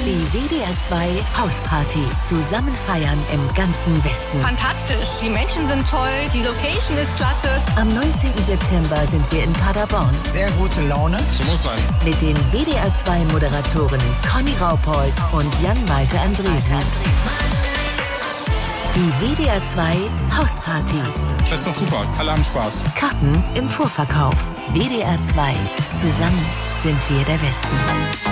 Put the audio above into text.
Die WDR 2 Hausparty. Zusammen feiern im ganzen Westen. Fantastisch. Die Menschen sind toll. Die Location ist klasse. Am 19. September sind wir in Paderborn. Sehr gute Laune. So muss sein. Mit den WDR 2 Moderatorinnen Conny Raupold und Jan-Malte Andresen. Die WDR 2 Hausparty. Das ist doch super. Alle haben Spaß. Karten im Vorverkauf. WDR 2. Zusammen sind wir der Westen.